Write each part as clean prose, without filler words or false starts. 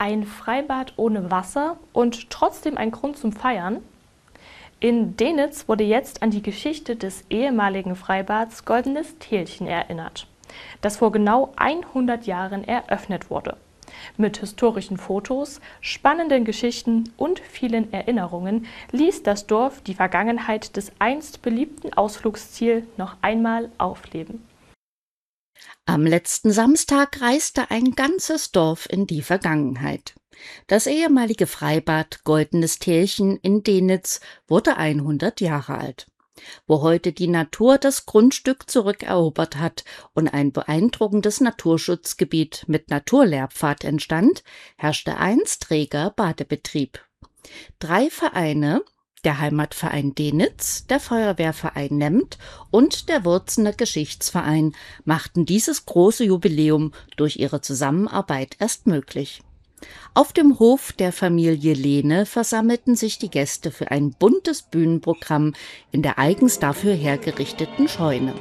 Ein Freibad ohne Wasser und trotzdem ein Grund zum Feiern? In Denitz wurde jetzt an die Geschichte des ehemaligen Freibads Goldenes Tehlchen erinnert, das vor genau 100 Jahren eröffnet wurde. Mit historischen Fotos, spannenden Geschichten und vielen Erinnerungen ließ das Dorf die Vergangenheit des einst beliebten Ausflugsziels noch einmal aufleben. Am letzten Samstag reiste ein ganzes Dorf in die Vergangenheit. Das ehemalige Freibad Goldenes Tehlchen in Denitz wurde 100 Jahre alt. Wo heute die Natur das Grundstück zurückerobert hat und ein beeindruckendes Naturschutzgebiet mit Naturlehrpfad entstand, herrschte einst reger Badebetrieb. 3 Vereine, der Heimatverein Denitz, der Feuerwehrverein Nemmt und der Wurzener Geschichtsverein, machten dieses große Jubiläum durch ihre Zusammenarbeit erst möglich. Auf dem Hof der Familie Lehne versammelten sich die Gäste für ein buntes Bühnenprogramm in der eigens dafür hergerichteten Scheune.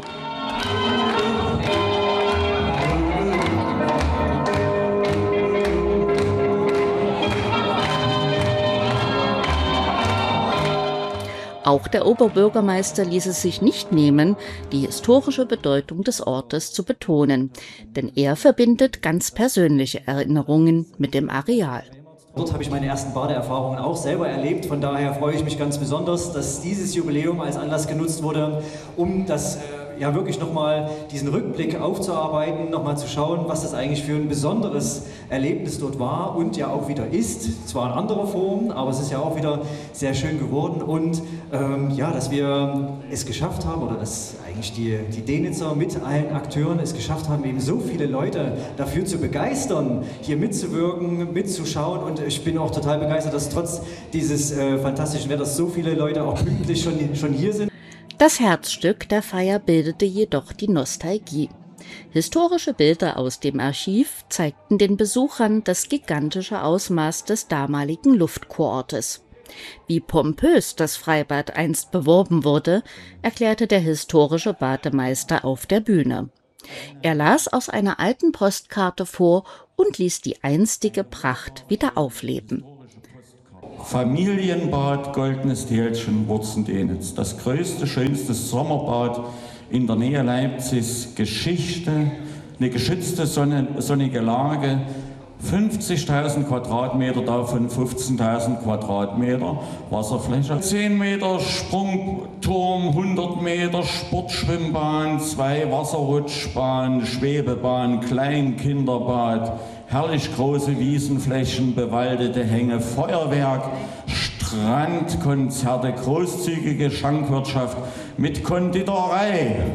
Auch der Oberbürgermeister ließ es sich nicht nehmen, die historische Bedeutung des Ortes zu betonen, denn er verbindet ganz persönliche Erinnerungen mit dem Areal. Dort habe ich meine ersten Badeerfahrungen auch selber erlebt, von daher freue ich mich ganz besonders, dass dieses Jubiläum als Anlass genutzt wurde, um das wirklich nochmal diesen Rückblick aufzuarbeiten, nochmal zu schauen, was das eigentlich für ein besonderes Erlebnis dort war und ja auch wieder ist. Zwar in anderer Form, aber es ist ja auch wieder sehr schön geworden und dass wir es geschafft haben, oder dass eigentlich die Denitzer mit allen Akteuren es geschafft haben, eben so viele Leute dafür zu begeistern, hier mitzuwirken, mitzuschauen, und ich bin auch total begeistert, dass trotz dieses fantastischen Wetters so viele Leute auch pünktlich schon hier sind. Das Herzstück der Feier bildete jedoch die Nostalgie. Historische Bilder aus dem Archiv zeigten den Besuchern das gigantische Ausmaß des damaligen Luftkurortes. Wie pompös das Freibad einst beworben wurde, erklärte der historische Bademeister auf der Bühne. Er las aus einer alten Postkarte vor und ließ die einstige Pracht wieder aufleben. Familienbad Goldenes Tehlchen, Wurzen-Denitz. Das größte, schönste Sommerbad in der Nähe Leipzigs. Geschichte, eine geschützte sonnige Lage, 50.000 Quadratmeter, davon 15.000 Quadratmeter Wasserfläche. 10 Meter Sprungturm, 100 Meter Sportschwimmbahn, 2 Wasserrutschbahnen, Schwebebahn, Kleinkinderbad, herrlich große Wiesenflächen, bewaldete Hänge, Feuerwerk, Strandkonzerte, großzügige Schankwirtschaft mit Konditorei.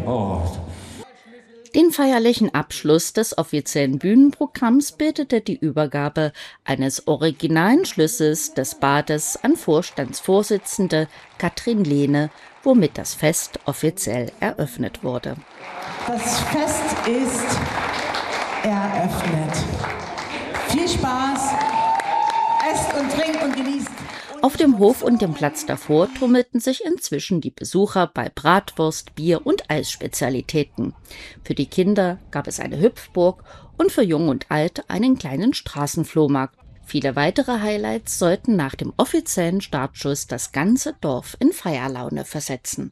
Den feierlichen Abschluss des offiziellen Bühnenprogramms bildete die Übergabe eines originalen Schlüssels des Bades an Vorstandsvorsitzende Katrin Lehne, womit das Fest offiziell eröffnet wurde. Das Fest ist eröffnet. Viel Spaß, esst und trinkt und genießt. Auf dem Hof und dem Platz davor tummelten sich inzwischen die Besucher bei Bratwurst, Bier und Eisspezialitäten. Für die Kinder gab es eine Hüpfburg und für Jung und Alt einen kleinen Straßenflohmarkt. Viele weitere Highlights sollten nach dem offiziellen Startschuss das ganze Dorf in Feierlaune versetzen.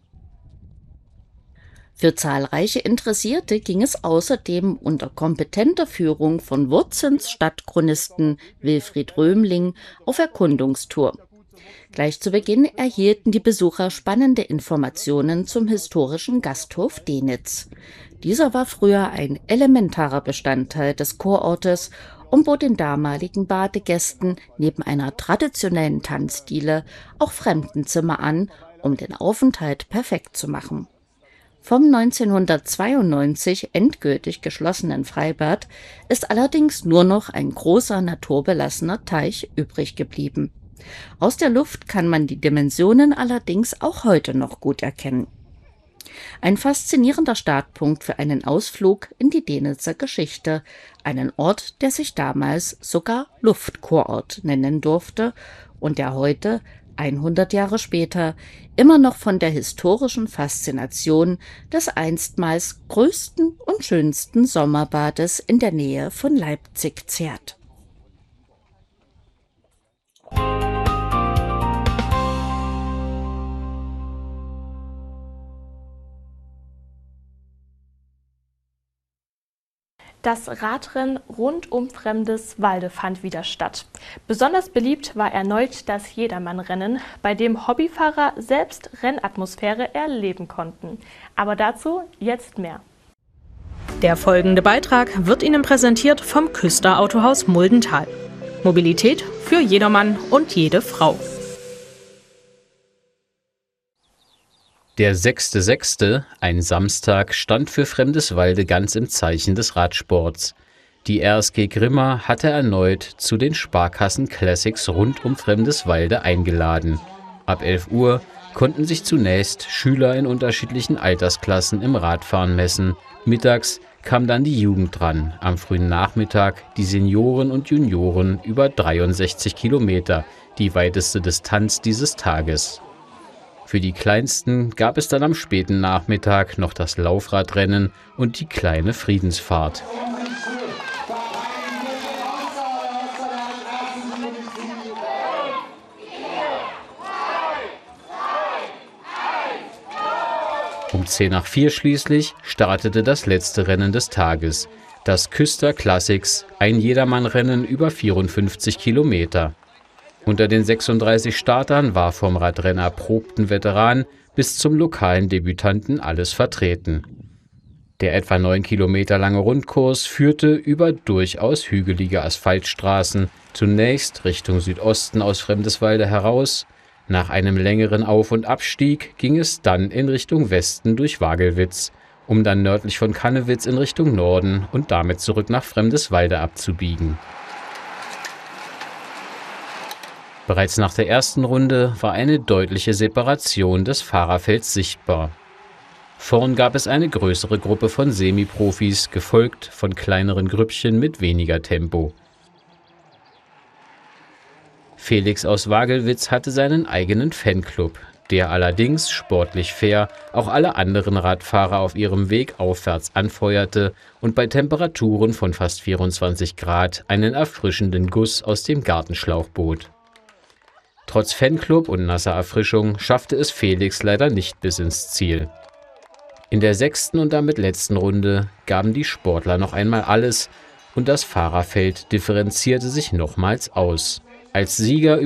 Für zahlreiche Interessierte ging es außerdem unter kompetenter Führung von Wurzens Stadtchronisten Wilfried Römling auf Erkundungstour. Gleich zu Beginn erhielten die Besucher spannende Informationen zum historischen Gasthof Denitz. Dieser war früher ein elementarer Bestandteil des Kurortes und bot den damaligen Badegästen neben einer traditionellen Tanzdiele auch Fremdenzimmer an, um den Aufenthalt perfekt zu machen. Vom 1992 endgültig geschlossenen Freibad ist allerdings nur noch ein großer naturbelassener Teich übrig geblieben. Aus der Luft kann man die Dimensionen allerdings auch heute noch gut erkennen. Ein faszinierender Startpunkt für einen Ausflug in die Denitzer Geschichte, einen Ort, der sich damals sogar Luftkurort nennen durfte und der heute, 100 Jahre später, immer noch von der historischen Faszination des einstmals größten und schönsten Sommerbades in der Nähe von Leipzig zehrt. Das Radrennen rund um Fremdeswalde fand wieder statt. Besonders beliebt war erneut das Jedermann-Rennen, bei dem Hobbyfahrer selbst Rennatmosphäre erleben konnten. Aber dazu jetzt mehr. Der folgende Beitrag wird Ihnen präsentiert vom Küster Autohaus Muldental. Mobilität für jedermann und jede Frau. Der 6.6., ein Samstag, stand für Fremdeswalde ganz im Zeichen des Radsports. Die RSG Grimma hatte erneut zu den Sparkassen Classics rund um Fremdeswalde eingeladen. Ab 11 Uhr konnten sich zunächst Schüler in unterschiedlichen Altersklassen im Radfahren messen. Mittags kam dann die Jugend dran, am frühen Nachmittag die Senioren und Junioren über 63 Kilometer, die weiteste Distanz dieses Tages. Für die Kleinsten gab es dann am späten Nachmittag noch das Laufradrennen und die kleine Friedensfahrt. Um 3:10 schließlich startete das letzte Rennen des Tages, das Küster Classics, ein Jedermann-Rennen über 54 Kilometer. Unter den 36 Startern war vom radrennerprobten Veteran bis zum lokalen Debütanten alles vertreten. Der etwa 9 Kilometer lange Rundkurs führte über durchaus hügelige Asphaltstraßen, zunächst Richtung Südosten aus Fremdeswalde heraus. Nach einem längeren Auf- und Abstieg ging es dann in Richtung Westen durch Wagelwitz, um dann nördlich von Cannewitz in Richtung Norden und damit zurück nach Fremdeswalde abzubiegen. Bereits nach der ersten Runde war eine deutliche Separation des Fahrerfelds sichtbar. Vorn gab es eine größere Gruppe von Semiprofis, gefolgt von kleineren Grüppchen mit weniger Tempo. Felix aus Wagelwitz hatte seinen eigenen Fanclub, der allerdings sportlich fair auch alle anderen Radfahrer auf ihrem Weg aufwärts anfeuerte und bei Temperaturen von fast 24 Grad einen erfrischenden Guss aus dem Gartenschlauch bot. Trotz Fanclub und nasser Erfrischung schaffte es Felix leider nicht bis ins Ziel. In der 6. und damit letzten Runde gaben die Sportler noch einmal alles und das Fahrerfeld differenzierte sich nochmals aus. Als Sieger